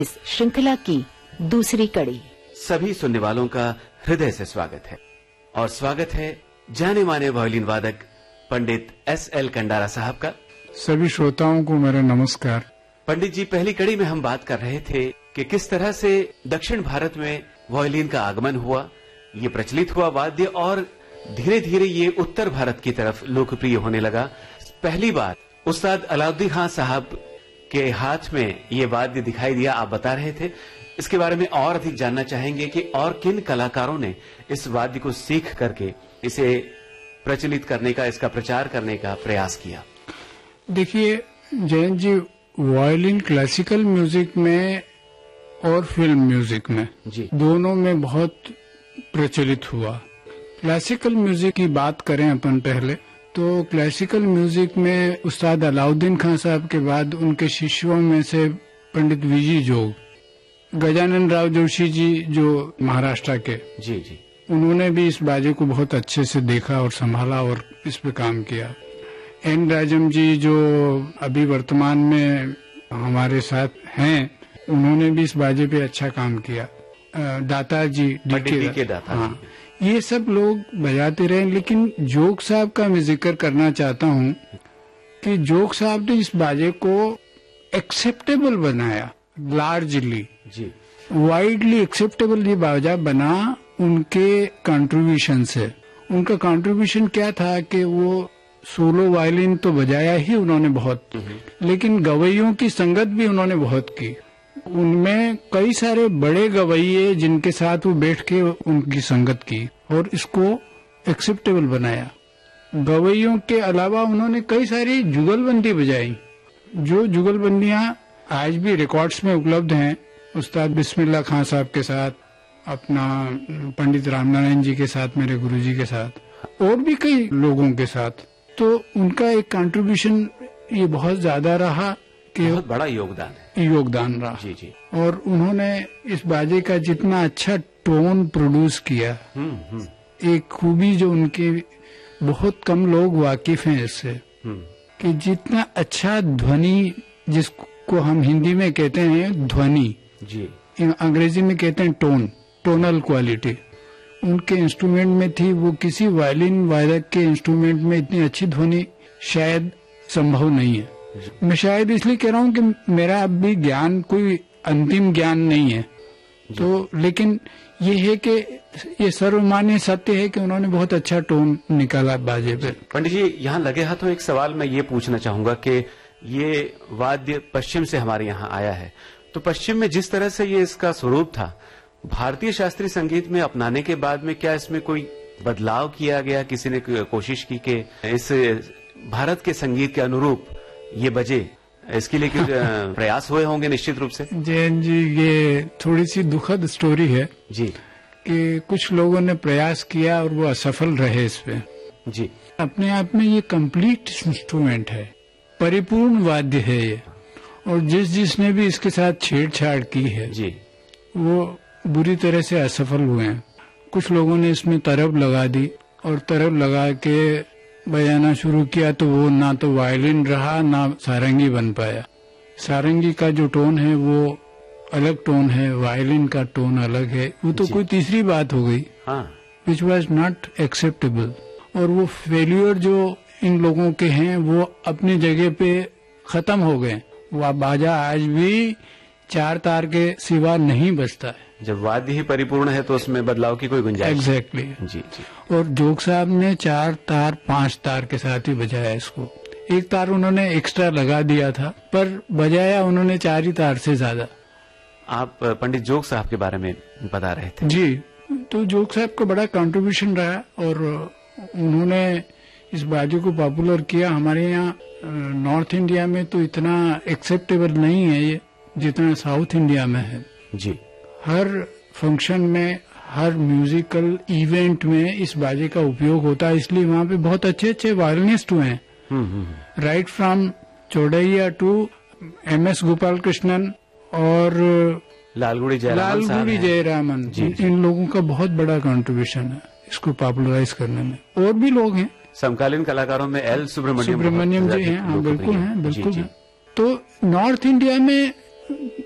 इस श्रृंखला की दूसरी कड़ी। सभी सुनने वालों का हृदय से स्वागत है और स्वागत है जाने माने वायलिन वादक पंडित S.L. कंडारा साहब का। सभी श्रोताओं को मेरा नमस्कार। पंडित जी, पहली कड़ी में हम बात कर रहे थे कि किस तरह से दक्षिण भारत में वायलिन का आगमन हुआ, ये प्रचलित हुआ वाद्य और धीरे धीरे ये उत्तर भारत की तरफ लोकप्रिय होने लगा। पहली बार उस्ताद अलाउद्दीन खान साहब के हाथ में ये वाद्य दिखाई दिया, आप बता रहे थे। इसके बारे में और अधिक जानना चाहेंगे कि और किन कलाकारों ने इस वाद्य को सीख करके इसे प्रचलित करने का, इसका प्रचार करने का प्रयास किया। देखिए जयंत जी, वायलिन क्लासिकल म्यूजिक में और फिल्म म्यूजिक में जी दोनों में बहुत प्रचलित हुआ। क्लासिकल म्यूजिक की बात करें अपन पहले, तो क्लासिकल म्यूजिक में उस्ताद अलाउद्दीन खान साहब के बाद उनके शिष्यों में से पंडित वीजी जोग, गजानन राव जोशी जी जो महाराष्ट्र के, जी जी, उन्होंने भी इस बाजे को बहुत अच्छे से देखा और संभाला और इस पे काम किया। एन राजम जी जो अभी वर्तमान में हमारे साथ हैं, उन्होंने भी इस बाजे पे अच्छा काम किया। दाता जी, डी.के. दाता, हाँ, ये सब लोग बजाते रहे। लेकिन जोग साहब का मैं जिक्र करना चाहता हूँ कि जोग साहब ने इस बाजे को एक्सेप्टेबल बनाया, लार्जली जी वाइडली एक्सेप्टेबल ये बाजा बना उनके कंट्रीब्यूशन से। उनका कंट्रीब्यूशन क्या था कि वो सोलो वायलिन तो बजाया ही उन्होंने बहुत, लेकिन गवैयों की संगत भी उन्होंने बहुत की। उनमें कई सारे बड़े गवैये जिनके साथ वो बैठ के उनकी संगत की और इसको एक्सेप्टेबल बनाया। गवैयों के अलावा उन्होंने कई सारी जुगलबंदी बजाई, जो जुगलबंदियां आज भी रिकॉर्ड्स में उपलब्ध हैं। उस्ताद बिस्मिल्लाह खान साहब के साथ, अपना पंडित रामनारायण जी के साथ, मेरे गुरुजी के साथ और भी कई लोगों के साथ। तो उनका एक कंट्रीब्यूशन ये बहुत ज्यादा रहा कि बहुत बड़ा योगदान रहा। जी जी। और उन्होंने इस बाजे का जितना अच्छा टोन प्रोड्यूस किया, एक खूबी जो उनकी बहुत कम लोग वाकिफ हैं इससे, कि जितना अच्छा ध्वनि, जिसको हम हिंदी में कहते हैं ध्वनि, जी अंग्रेजी में कहते हैं टोन, टोनल क्वालिटी, उनके इंस्ट्रूमेंट में थी। वो किसी वायलिन वादक के इंस्ट्रूमेंट में इतनी अच्छी ध्वनि शायद संभव नहीं है। मैं शायद इसलिए कह रहा हूँ कि मेरा अब भी ज्ञान कोई अंतिम ज्ञान नहीं है, तो लेकिन ये है कि ये सर्वमान्य सत्य है कि उन्होंने बहुत अच्छा टोन निकाला बाजे पे। पंडित जी, यहाँ लगे हाथों एक सवाल मैं ये पूछना चाहूंगा कि ये वाद्य पश्चिम से हमारे यहाँ आया है, तो पश्चिम में जिस तरह से ये इसका स्वरूप था, भारतीय शास्त्रीय संगीत में अपनाने के बाद में क्या इसमें कोई बदलाव किया गया? किसी ने कोशिश की कि इस भारत के संगीत के अनुरूप ये बजे, इसके लिए कुछ प्रयास हुए होंगे निश्चित रूप से? जैन जी, ये थोड़ी सी दुखद स्टोरी है जी, कि कुछ लोगों ने प्रयास किया और वो असफल रहे इस पे। जी, अपने आप में ये कंप्लीट इंस्ट्रूमेंट है, परिपूर्ण वाद्य है ये, और जिसने भी इसके साथ छेड़छाड़ की है जी, वो बुरी तरह से असफल हुए हैं। कुछ लोगों ने इसमें तरब लगा दी और तरब लगा के बजाना शुरू किया, तो वो ना तो वायलिन रहा ना सारंगी बन पाया। सारंगी का जो टोन है वो अलग टोन है, वायलिन का टोन अलग है, वो तो कोई तीसरी बात हो गई, विच वॉज नॉट एक्सेप्टेबल। और वो फेल्यूर जो इन लोगों के हैं वो अपनी जगह पे खत्म हो गए। वह बाजा आज भी 4 तार के सिवा नहीं बजता है। जब वाद्य ही परिपूर्ण है तो उसमें बदलाव की कोई गुंजाइश? एग्जैक्टली जी जी। और जोग साहब ने 4 तार 5 तार के साथ ही बजाया इसको। 1 तार उन्होंने एक्स्ट्रा लगा दिया था, पर बजाया उन्होंने 4 ही तार से ज्यादा। आप पंडित जोग साहब के बारे में बता रहे थे। जी, तो जोग साहब का बड़ा कंट्रीब्यूशन रहा और उन्होंने इस बाजे को पॉपुलर किया। हमारे यहाँ नॉर्थ इंडिया में तो इतना एक्सेप्टेबल नहीं है ये जितना साउथ इंडिया में है। जी, हर फंक्शन में, हर म्यूजिकल इवेंट में इस बाजे का उपयोग होता है, इसलिए वहाँ पे बहुत अच्छे अच्छे वायलिनिस्ट हुए हैं, right from चौड़ैया to MS Gopal Krishnan और लालगुड़ी जयरामन। इन लोगों का बहुत बड़ा कंट्रीब्यूशन है इसको पॉपुलराइज करने में। और भी लोग हैं समकालीन कलाकारों में L. सुब्रमण्यम जी हैं, हाँ बिल्कुल हैं, बिल्कुल हैं। तो नॉर्थ इंडिया में